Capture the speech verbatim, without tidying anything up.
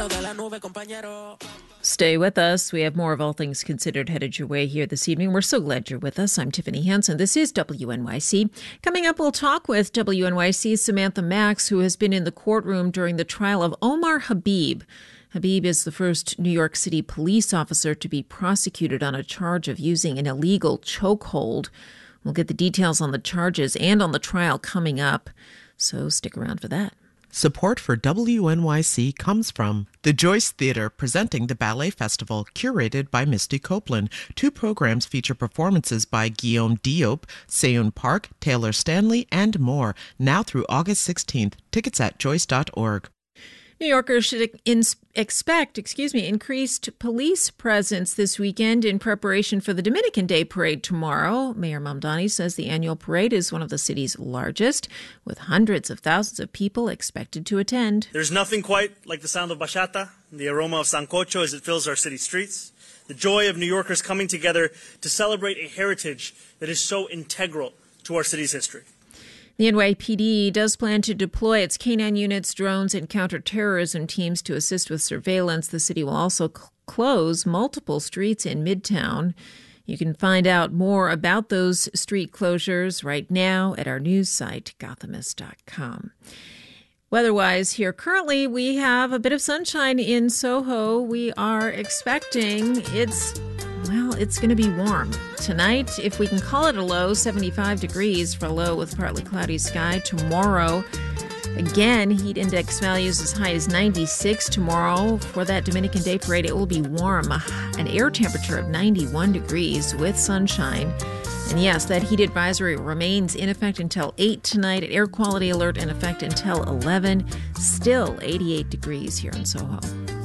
Stay with us. We have more of All Things Considered headed your way here this evening. We're so glad you're with us. I'm Tiffany Hansen. This is W N Y C. Coming up, we'll talk with W N Y C's Samantha Max, who has been in the courtroom during the trial of Omar Habib. Habib is the first New York City police officer to be prosecuted on a charge of using an illegal chokehold. We'll get the details on the charges and on the trial coming up, so stick around for that. Support for W N Y C comes from the Joyce Theatre, presenting the Ballet Festival, curated by Misty Copeland. Two programs feature performances by Guillaume Diop, Seyoon Park, Taylor Stanley, and more, now through August sixteenth. Tickets at joyce dot org. New Yorkers should in- expect, excuse me, increased police presence this weekend in preparation for the Dominican Day Parade tomorrow. Mayor Mamdani says the annual parade is one of the city's largest, with hundreds of thousands of people expected to attend. There's nothing quite like the sound of bachata, the aroma of sancocho as it fills our city streets, the joy of New Yorkers coming together to celebrate a heritage that is so integral to our city's history. The N Y P D does plan to deploy its K nine units, drones, and counterterrorism teams to assist with surveillance. The city will also cl- close multiple streets in Midtown. You can find out more about those street closures right now at our news site, gothamist dot com. Weather-wise, here currently we have a bit of sunshine in Soho. We are expecting it's, well, it's going to be warm. Tonight, if we can call it a low, seventy-five degrees for a low with partly cloudy sky. Tomorrow, again, heat index values as high as ninety-six tomorrow. For that Dominican Day Parade, it will be warm, an air temperature of ninety-one degrees with sunshine. And yes, that heat advisory remains in effect until eight tonight. Air quality alert in effect until eleven. Still eighty-eight degrees here in Soho.